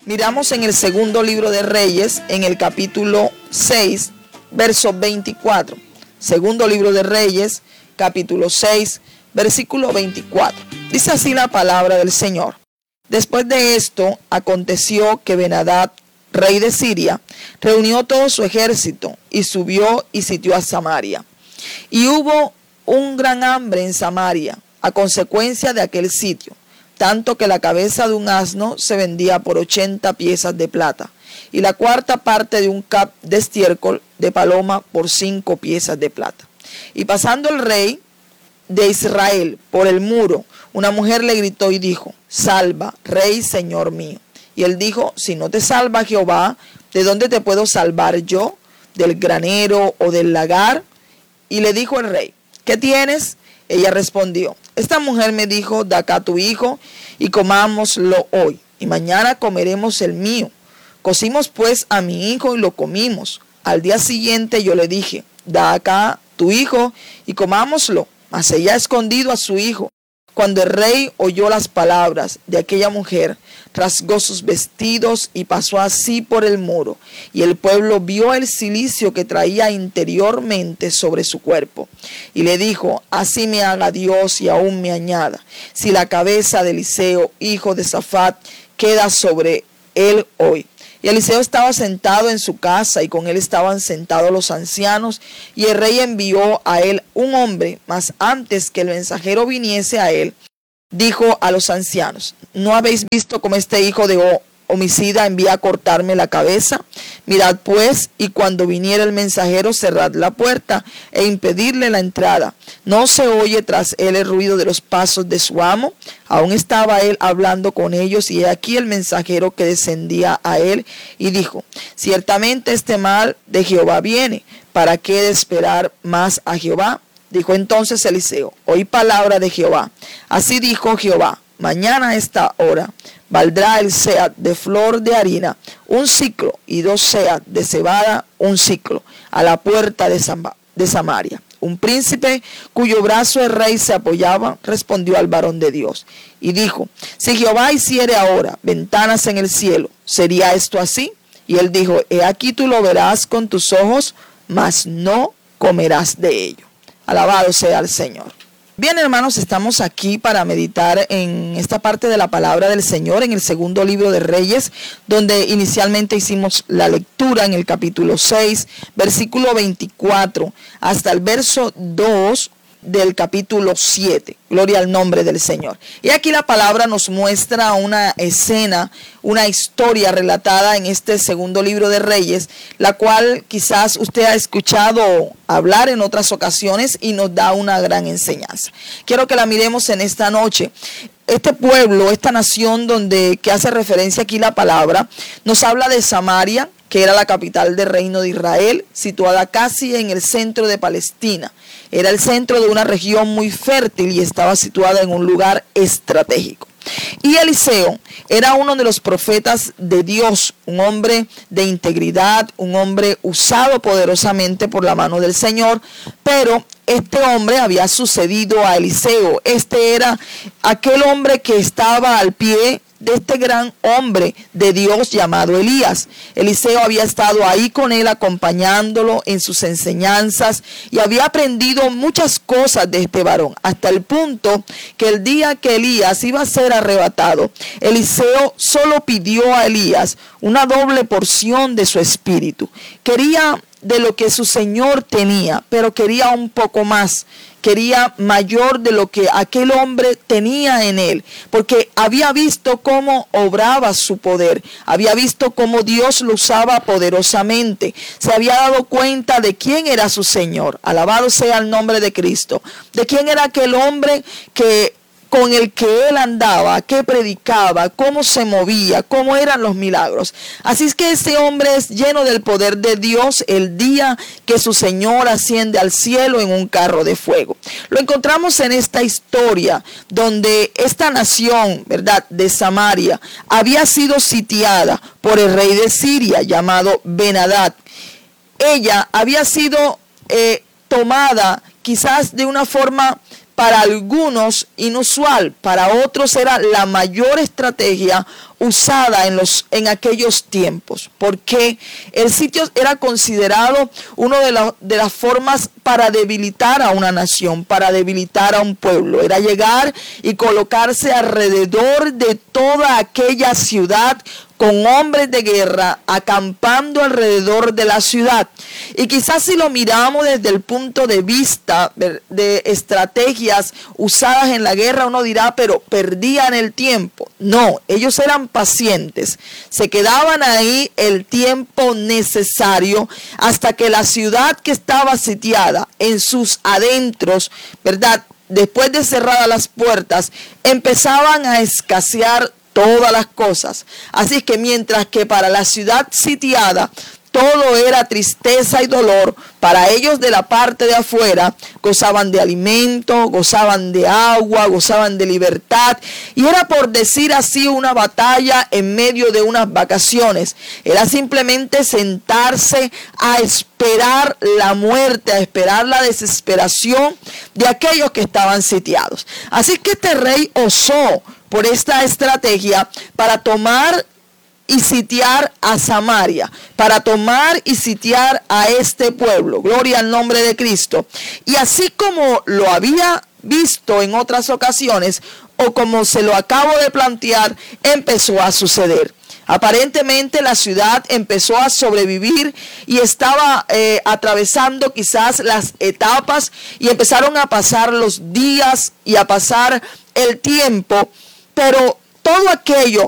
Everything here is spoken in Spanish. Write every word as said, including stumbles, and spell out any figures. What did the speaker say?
Miramos en el segundo libro de Reyes, en el capítulo seis, verso veinticuatro. Segundo libro de Reyes, capítulo seis, versículo veinticuatro. Dice así la palabra del Señor. Después de esto, aconteció que Ben-Hadad, rey de Siria, reunió todo su ejército y subió y sitió a Samaria. Y hubo un gran hambre en Samaria a consecuencia de aquel sitio, tanto que la cabeza de un asno se vendía por ochenta piezas de plata, y la cuarta parte de un cap de estiércol de paloma por cinco piezas de plata. Y pasando el rey de Israel por el muro, una mujer le gritó y dijo: salva, rey, señor mío. Y él dijo: si no te salva Jehová, ¿de dónde te puedo salvar yo? ¿Del granero o del lagar? Y le dijo el rey: ¿qué tienes? Ella respondió: esta mujer me dijo: da acá tu hijo y comámoslo hoy, y mañana comeremos el mío. Cocimos pues a mi hijo y lo comimos. Al día siguiente yo le dije: da acá tu hijo y comámoslo. Mas ella ha escondido a su hijo. Cuando el rey oyó las palabras de aquella mujer, rasgó sus vestidos y pasó así por el muro. Y el pueblo vio el cilicio que traía interiormente sobre su cuerpo. Y le dijo: así me haga Dios y aún me añada, si la cabeza de Eliseo, hijo de Safat, queda sobre él hoy. Y Eliseo estaba sentado en su casa, y con él estaban sentados los ancianos, y el rey envió a él un hombre, mas antes que el mensajero viniese a él, dijo a los ancianos: ¿no habéis visto cómo este hijo de homicida envía a cortarme la cabeza? Mirad pues, y cuando viniera el mensajero, cerrad la puerta e impedirle la entrada. ¿No se oye tras él el ruido de los pasos de su amo? Aún estaba él hablando con ellos, y he aquí el mensajero que descendía a él, y dijo: ciertamente este mal de Jehová viene. ¿Para qué de esperar más a Jehová? Dijo entonces Eliseo: oí palabra de Jehová. Así dijo Jehová: mañana a esta hora valdrá el sead de flor de harina un ciclo, y dos sead de cebada un ciclo, a la puerta de, Sam de Samaria. Un príncipe cuyo brazo el rey se apoyaba respondió al varón de Dios y dijo: si Jehová hiciere ahora ventanas en el cielo, ¿sería esto así? Y él dijo: he aquí tú lo verás con tus ojos, mas no comerás de ello. Alabado sea el Señor. Bien, hermanos, estamos aquí para meditar en esta parte de la palabra del Señor, en el segundo libro de Reyes, donde inicialmente hicimos la lectura en el capítulo seis, versículo veinticuatro, hasta el verso dos del capítulo siete. Gloria al nombre del Señor. Y aquí la palabra nos muestra una escena, una historia relatada en este segundo libro de Reyes, la cual quizás usted ha escuchado hablar en otras ocasiones y nos da una gran enseñanza. Quiero que la miremos en esta noche. Este pueblo, esta nación donde que hace referencia aquí la palabra, nos habla de Samaria, que era la capital del reino de Israel, situada casi en el centro de Palestina. Era el centro de una región muy fértil y estaba situada en un lugar estratégico. Y Eliseo era uno de los profetas de Dios, un hombre de integridad, un hombre usado poderosamente por la mano del Señor, pero este hombre había sucedido a Eliseo. Este era aquel hombre que estaba al pie de este gran hombre de Dios llamado Elías. Eliseo había estado ahí con él, acompañándolo en sus enseñanzas, y había aprendido muchas cosas de este varón, hasta el punto que el día que Elías iba a ser arrebatado, Eliseo solo pidió a Elías una doble porción de su espíritu. Quería de lo que su Señor tenía, pero quería un poco más. Quería mayor de lo que aquel hombre tenía en él, porque había visto cómo obraba su poder, había visto cómo Dios lo usaba poderosamente, se había dado cuenta de quién era su Señor. Alabado sea el nombre de Cristo, de quién era aquel hombre que con el que él andaba, que predicaba, cómo se movía, cómo eran los milagros. Así es que este hombre es lleno del poder de Dios el día que su Señor asciende al cielo en un carro de fuego. Lo encontramos en esta historia donde esta nación, ¿verdad?, de Samaria había sido sitiada por el rey de Siria llamado Ben-Hadad. Ella había sido eh, tomada quizás de una forma para algunos inusual, para otros era la mayor estrategia usada en, los, en aquellos tiempos, porque el sitio era considerado una de, la, de las formas para debilitar a una nación, para debilitar a un pueblo. Era llegar y colocarse alrededor de toda aquella ciudad con hombres de guerra acampando alrededor de la ciudad. Y quizás si lo miramos desde el punto de vista de estrategias usadas en la guerra, uno dirá, pero perdían el tiempo. No, ellos eran pacientes, se quedaban ahí el tiempo necesario hasta que la ciudad que estaba sitiada en sus adentros, ¿verdad?, después de cerradas las puertas, empezaban a escasear todas las cosas. Así es que mientras que para la ciudad sitiada todo era tristeza y dolor, para ellos de la parte de afuera gozaban de alimento, gozaban de agua, gozaban de libertad, y era, por decir así, una batalla en medio de unas vacaciones. Era simplemente sentarse a esperar la muerte, a esperar la desesperación de aquellos que estaban sitiados. Así que este rey osó por esta estrategia para tomar y sitiar a Samaria, para tomar y sitiar a este pueblo. Gloria al nombre de Cristo. Y así como lo había visto en otras ocasiones, o como se lo acabo de plantear, empezó a suceder. Aparentemente la ciudad empezó a sobrevivir y estaba eh, atravesando quizás las etapas, y empezaron a pasar los días y a pasar el tiempo, pero todo aquello